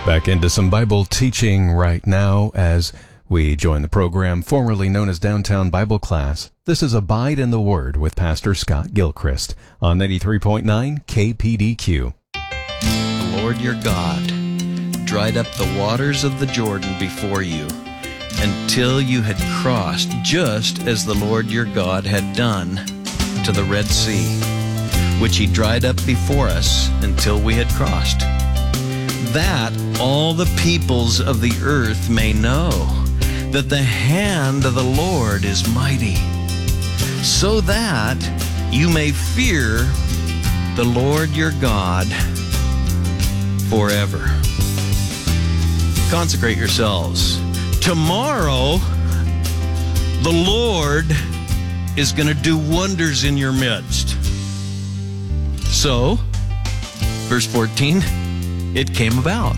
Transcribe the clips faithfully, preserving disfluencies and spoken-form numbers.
Back into some Bible teaching right now as we join the program formerly known as Downtown Bible Class. This is Abide in the Word with Pastor Scott Gilchrist on ninety-three point nine K P D Q. The Lord your God dried up the waters of the Jordan before you until you had crossed, just as the Lord your God had done to the Red Sea, which he dried up before us until we had crossed, that all the peoples of the earth may know that the hand of the Lord is mighty, so that you may fear the Lord your God forever. Consecrate yourselves. Tomorrow, the Lord is going to do wonders in your midst. So, verse fourteen, it came about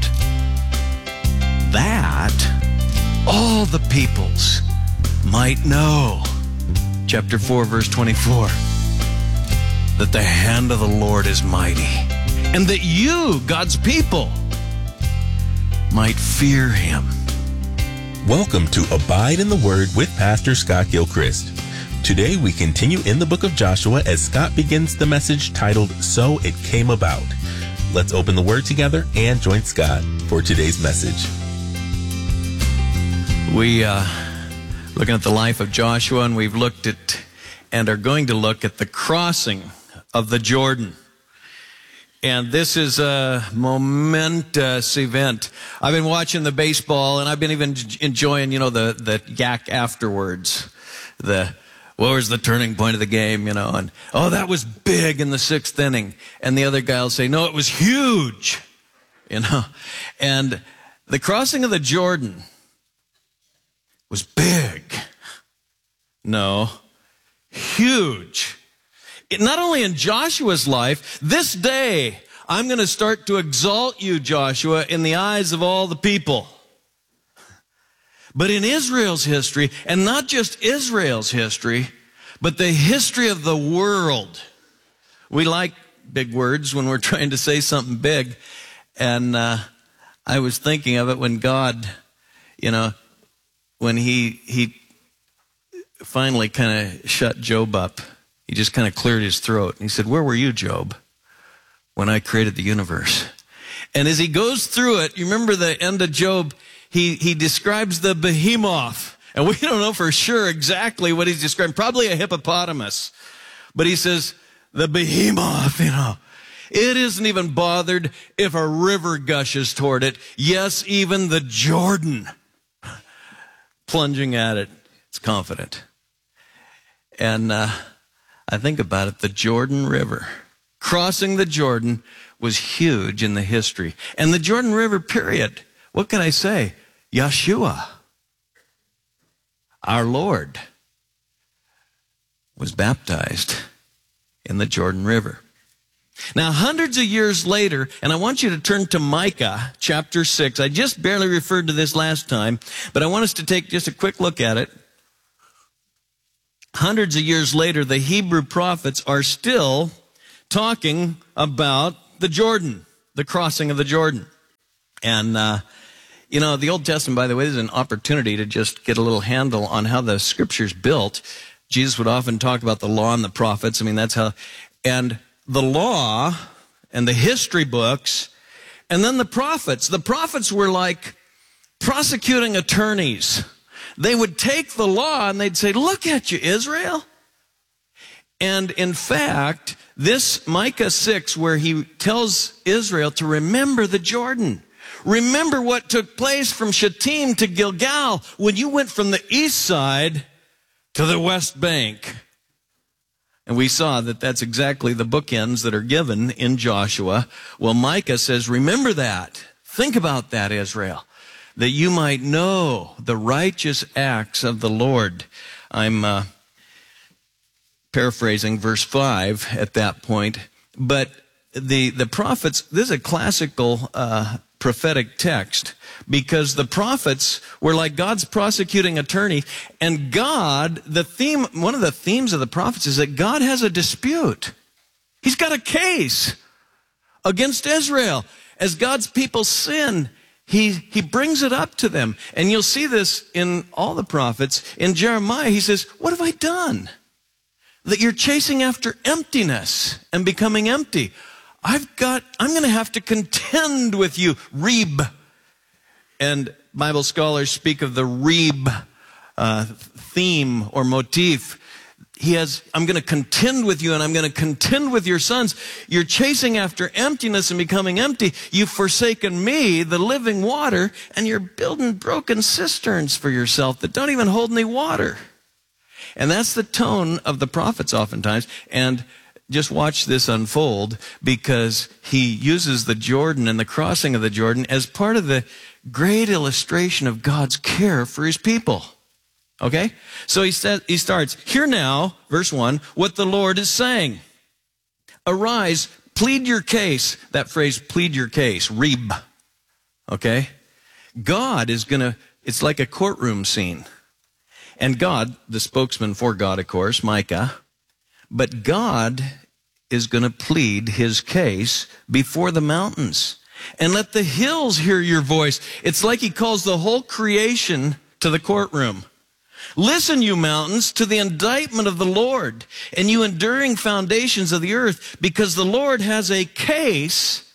that all the peoples might know, chapter four, verse twenty-four, that the hand of the Lord is mighty, and that you, God's people, might fear him. Welcome to Abide in the Word with Pastor Scott Gilchrist. Today we continue in the book of Joshua as Scott begins the message titled, So It Came About. Let's open the Word together and join Scott for today's message. We uh looking at the life of Joshua, and we've looked at and are going to look at the crossing of the Jordan. And this is a momentous event. I've been watching the baseball, and I've been even enjoying, you know, the, the yak afterwards. The, what was the turning point of the game, you know, and, oh, that was big in the sixth inning. And the other guy will say, no, it was huge, you know. And the crossing of the Jordan was big. No, huge. It, not only in Joshua's life, this day, I'm going to start to exalt you, Joshua, in the eyes of all the people. But in Israel's history, and not just Israel's history, but the history of the world. We like big words when we're trying to say something big. And uh, I was thinking of it when God, you know, when he, he finally kind of shut Job up. He just kind of cleared his throat. And he said, where were you, Job, when I created the universe? And as he goes through it, you remember the end of Job, he, he describes the behemoth. And we don't know for sure exactly what he's describing. Probably a hippopotamus. But he says, the behemoth, you know, it isn't even bothered if a river gushes toward it. Yes, even the Jordan, plunging at it, it's confident. And, uh, I think about it, the Jordan River. Crossing the Jordan was huge in the history. And the Jordan River, period. What can I say? Yeshua, our Lord, was baptized in the Jordan River. Now, hundreds of years later, and I want you to turn to Micah chapter six. I just barely referred to this last time, but I want us to take just a quick look at it. Hundreds of years later, the Hebrew prophets are still talking about the Jordan, the crossing of the Jordan. And, uh, you know, the Old Testament, by the way, is an opportunity to just get a little handle on how the Scripture's built. Jesus would often talk about the law and the prophets. I mean, that's how, and the law and the history books, and then the prophets. The prophets were like prosecuting attorneys. They would take the law and they'd say, look at you, Israel. And in fact, this Micah six, where he tells Israel to remember the Jordan. Remember what took place from Shittim to Gilgal when you went from the east side to the west bank. And we saw that that's exactly the bookends that are given in Joshua. Well, Micah says, remember that. Think about that, Israel, that you might know the righteous acts of the Lord. I'm uh, paraphrasing verse five at that point. But the, the prophets, this is a classical uh, prophetic text, because the prophets were like God's prosecuting attorney. And God, the theme, one of the themes of the prophets is that God has a dispute. He's got a case against Israel. As God's people sin, he, he brings it up to them. And you'll see this in all the prophets. In Jeremiah, he says, what have I done? That you're chasing after emptiness and becoming empty. I've got, I'm going to have to contend with you, Reb. And Bible scholars speak of the Reb uh, theme or motif. He has, I'm going to contend with you and I'm going to contend with your sons. You're chasing after emptiness and becoming empty. You've forsaken me, the living water, and you're building broken cisterns for yourself that don't even hold any water. And that's the tone of the prophets oftentimes. And just watch this unfold, because he uses the Jordan and the crossing of the Jordan as part of the great illustration of God's care for his people. Okay? So he says, he starts, hear now, verse one, what the Lord is saying. Arise, plead your case. That phrase, plead your case, Reb. Okay? God is going to, it's like a courtroom scene. And God, the spokesman for God, of course, Micah, but God is going to plead his case before the mountains. And let the hills hear your voice. It's like he calls the whole creation to the courtroom. Listen, you mountains, to the indictment of the Lord, and you enduring foundations of the earth, because the Lord has a case,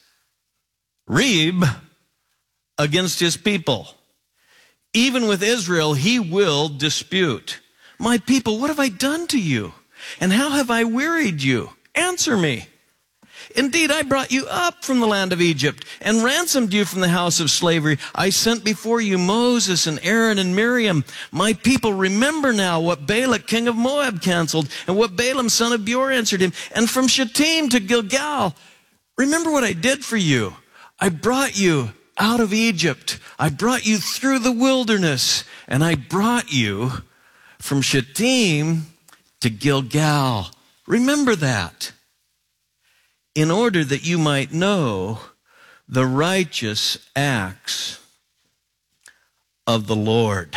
Reb, against his people. Even with Israel, he will dispute. My people, what have I done to you? And how have I wearied you? Answer me. Indeed, I brought you up from the land of Egypt and ransomed you from the house of slavery. I sent before you Moses and Aaron and Miriam. My people, remember now what Balak, king of Moab, canceled, and what Balaam, son of Beor, answered him. And from Shittim to Gilgal, remember what I did for you. I brought you out of Egypt. I brought you through the wilderness, and I brought you from Shittim to Gilgal. Remember that, in order that you might know the righteous acts of the Lord.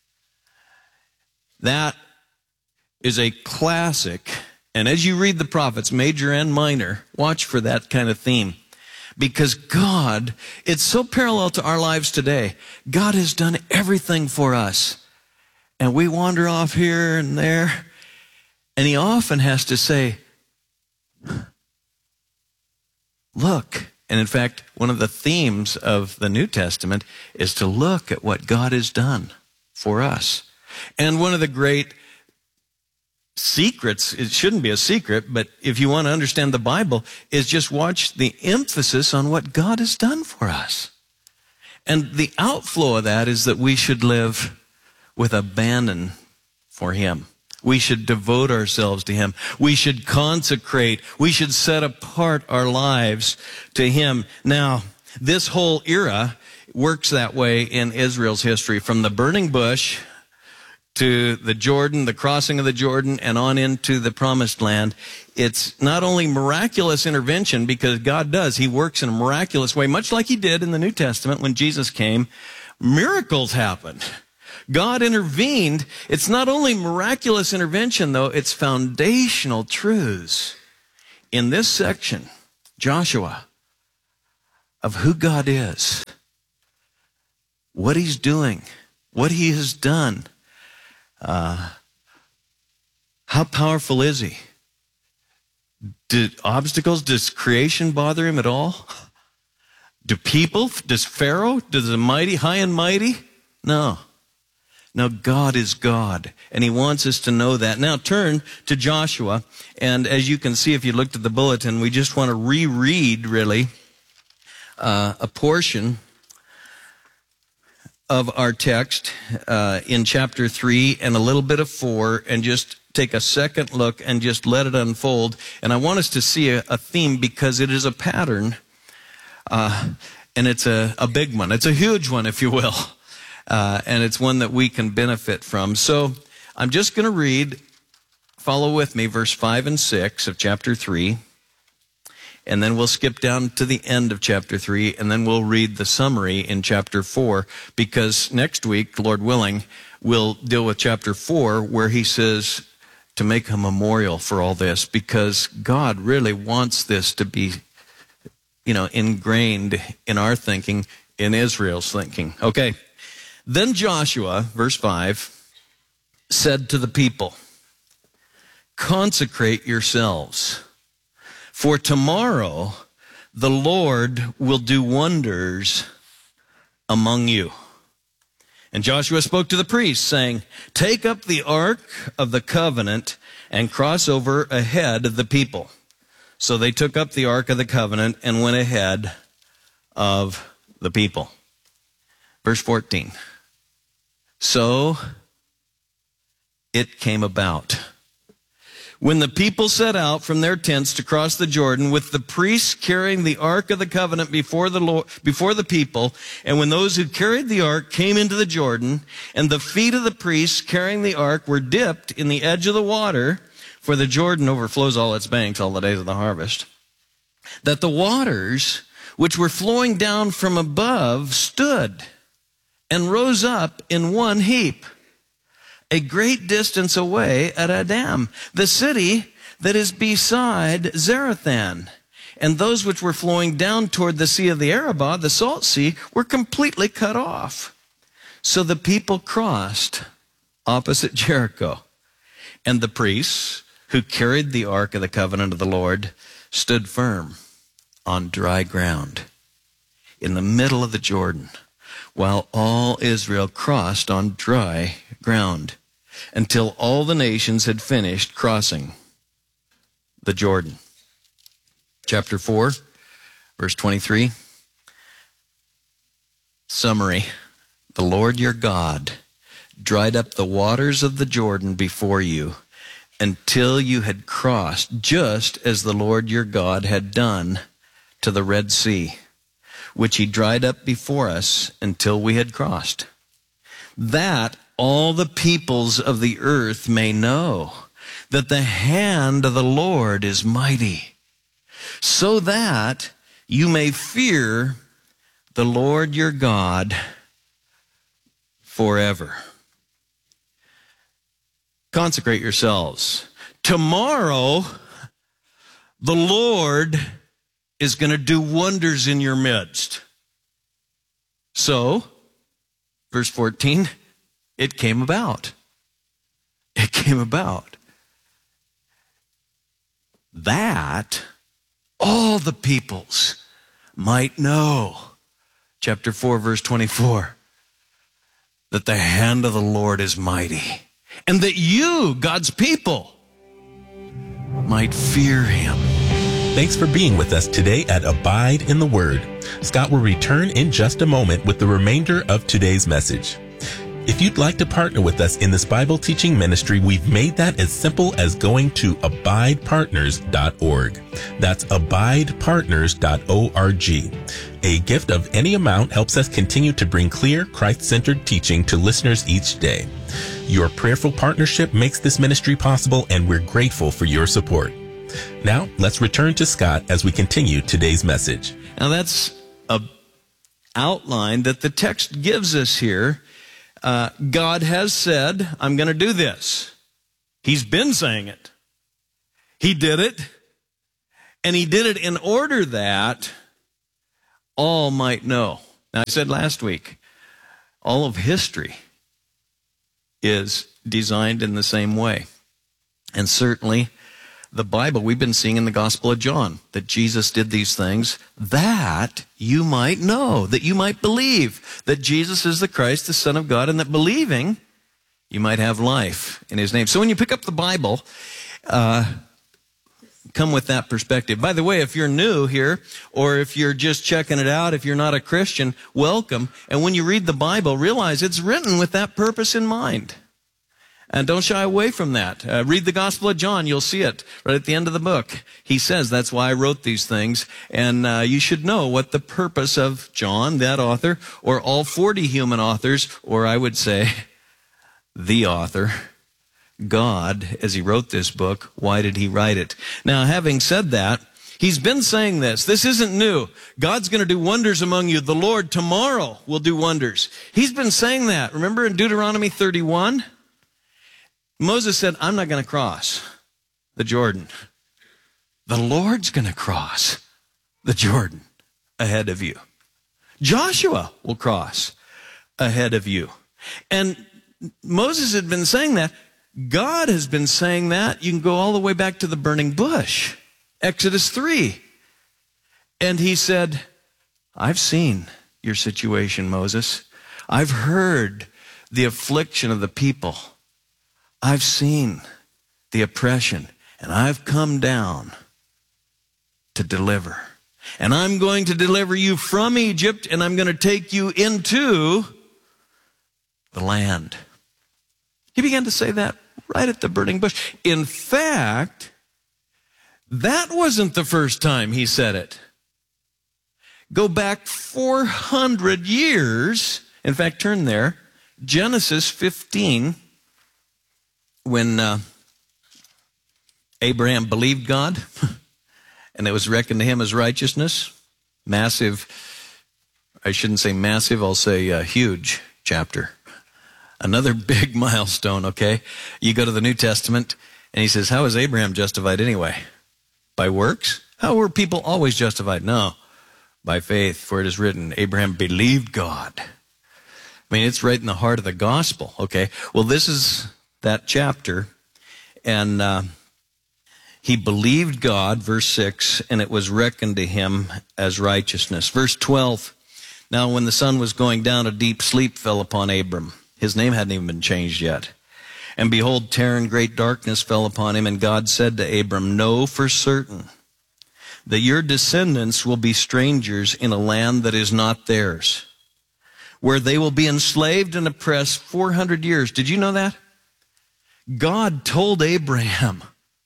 That is a classic, and as you read the prophets, major and minor, watch for that kind of theme. Because God, it's so parallel to our lives today. God has done everything for us. And we wander off here and there. And he often has to say, look. And in fact, one of the themes of the New Testament is to look at what God has done for us. And one of the great secrets, it shouldn't be a secret, but if you want to understand the Bible, is just watch the emphasis on what God has done for us. And the outflow of that is that we should live with abandon for him. We should devote ourselves to him. We should consecrate. We should set apart our lives to him. Now, this whole era works that way in Israel's history, from the burning bush to the Jordan, the crossing of the Jordan, and on into the promised land. It's not only miraculous intervention, because God does. He works in a miraculous way, much like he did in the New Testament when Jesus came. Miracles happened. God intervened. It's not only miraculous intervention, though, it's foundational truths in this section, Joshua, of who God is, what he's doing, what he has done. Uh, how powerful is he? Did obstacles, does creation bother him at all? Do people, does Pharaoh, does the mighty, high and mighty? No. No, God is God, and he wants us to know that. Now turn to Joshua, and as you can see if you looked at the bulletin, we just want to reread, really, uh, a portion of our text uh, in chapter three and a little bit of four, and just take a second look and just let it unfold. And I want us to see a, a theme, because it is a pattern, uh, and it's a, a big one. It's a huge one, if you will. Uh, and it's one that we can benefit from. So I'm just going to read, follow with me, verse five and six of chapter three. And then we'll skip down to the end of chapter three, and then we'll read the summary in chapter four, because next week, Lord willing, we'll deal with chapter four, where he says to make a memorial for all this, because God really wants this to be, you know, ingrained in our thinking. in Israel's thinking. Okay. Then Joshua, verse five, said to the people, consecrate yourselves, for tomorrow the Lord will do wonders among you. And Joshua spoke to the priests, saying, take up the ark of the covenant and cross over ahead of the people. So they took up the ark of the covenant and went ahead of the people. Verse fourteen. So it came about, when the people set out from their tents to cross the Jordan, with the priests carrying the ark of the covenant before the Lord, before the people, and when those who carried the ark came into the Jordan, and the feet of the priests carrying the ark were dipped in the edge of the water, for the Jordan overflows all its banks all the days of the harvest, that the waters which were flowing down from above stood and rose up in one heap, a great distance away at Adam, the city that is beside Zarethan. And those which were flowing down toward the sea of the Arabah, the salt sea, were completely cut off. So the people crossed opposite Jericho. And the priests who carried the ark of the covenant of the Lord stood firm on dry ground in the middle of the Jordan, while all Israel crossed on dry ground, until all the nations had finished crossing the Jordan. Chapter four, verse twenty-three. Summary. The Lord your God dried up the waters of the Jordan before you until you had crossed, just as the Lord your God had done to the Red Sea, which he dried up before us until we had crossed. That all the peoples of the earth may know that the hand of the Lord is mighty, so that you may fear the Lord your God forever. Consecrate yourselves. Tomorrow, the Lord is going to do wonders in your midst. So, verse fourteen, it came about. It came about. That all the peoples might know. Chapter four, verse twenty-four. That the hand of the Lord is mighty. And that you, God's people, might fear him. Thanks for being with us today at Abide in the Word. Scott will return in just a moment with the remainder of today's message. If you'd like to partner with us in this Bible teaching ministry, we've made that as simple as going to abide partners dot org. That's abide partners dot org. A gift of any amount helps us continue to bring clear, Christ-centered teaching to listeners each day. Your prayerful partnership makes this ministry possible, and we're grateful for your support. Now, let's return to Scott as we continue today's message. Now, that's a outline that the text gives us here. Uh, God has said, I'm going to do this. He's been saying it. He did it. And he did it in order that all might know. Now, I said last week, all of history is designed in the same way. And certainly, the Bible, we've been seeing in the Gospel of John that Jesus did these things that you might know, that you might believe that Jesus is the Christ, the Son of God, and that believing, you might have life in his name. So when you pick up the Bible, uh, come with that perspective. By the way, if you're new here, or if you're just checking it out, if you're not a Christian, welcome. And when you read the Bible, realize it's written with that purpose in mind. And don't shy away from that. Uh, read the Gospel of John. You'll see it right at the end of the book. He says, that's why I wrote these things. And uh, you should know what the purpose of John, that author, or all forty human authors, or I would say the author, God, as he wrote this book, why did he write it? Now, having said that, he's been saying this. This isn't new. God's going to do wonders among you. The Lord tomorrow will do wonders. He's been saying that. Remember in Deuteronomy thirty-one? Moses said, I'm not going to cross the Jordan. The Lord's going to cross the Jordan ahead of you. Joshua will cross ahead of you. And Moses had been saying that. God has been saying that. You can go all the way back to the burning bush, Exodus three. And he said, I've seen your situation, Moses. I've heard the affliction of the people. I've seen the oppression, and I've come down to deliver. And I'm going to deliver you from Egypt, and I'm going to take you into the land. He began to say that right at the burning bush. In fact, that wasn't the first time he said it. Go back four hundred years. In fact, turn there. Genesis fifteen, when uh, Abraham believed God, and it was reckoned to him as righteousness. Massive, I shouldn't say massive, I'll say uh, huge chapter. Another big milestone, okay? You go to the New Testament, and he says, how is Abraham justified anyway? By works? How were people always justified? No, by faith, for it is written, Abraham believed God. I mean, it's right in the heart of the gospel, okay? Well, this is that chapter, and uh, he believed God, verse six, and it was reckoned to him as righteousness. Verse twelve, now when the sun was going down, a deep sleep fell upon Abram. His name hadn't even been changed yet. And behold, terror and great darkness fell upon him, and God said to Abram, know for certain that your descendants will be strangers in a land that is not theirs, where they will be enslaved and oppressed four hundred years. Did you know that? God told Abraham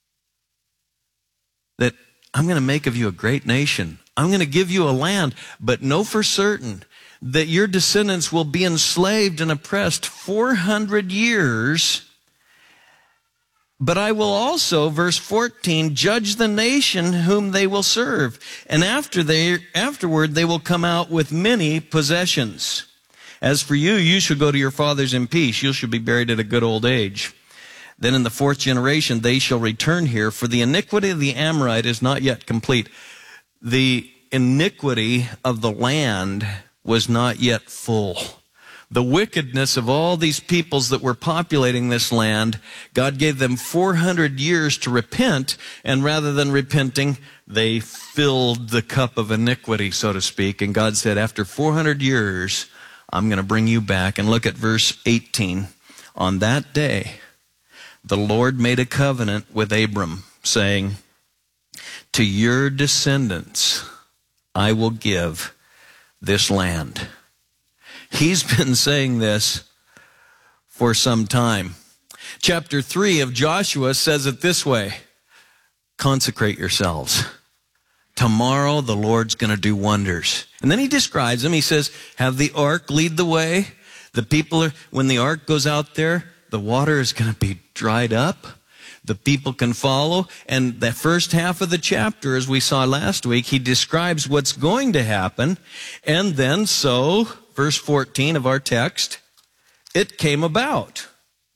that I'm going to make of you a great nation. I'm going to give you a land, but know for certain that your descendants will be enslaved and oppressed four hundred years. But I will also, verse fourteen, judge the nation whom they will serve. And after they, afterward they will come out with many possessions. As for you, you shall go to your fathers in peace. You shall be buried at a good old age. Then in the fourth generation they shall return here, for the iniquity of the Amorite is not yet complete. The iniquity of the land was not yet full. The wickedness of all these peoples that were populating this land, God gave them four hundred years to repent, and rather than repenting, they filled the cup of iniquity, so to speak. And God said, after four hundred years, I'm going to bring you back. And look at verse eighteen. On that day, the Lord made a covenant with Abram, saying, to your descendants I will give this land. He's been saying this for some time. Chapter three of Joshua says it this way, consecrate yourselves. Tomorrow the Lord's going to do wonders. And then he describes them. He says, have the ark lead the way. The people are, when the ark goes out there, the water is going to be dried up. The people can follow. And the first half of the chapter, as we saw last week, he describes what's going to happen. And then so, verse fourteen of our text, it came about.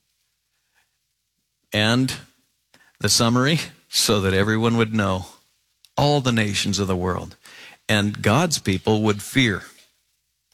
And the summary, so that everyone would know, all the nations of the world, and God's people would fear.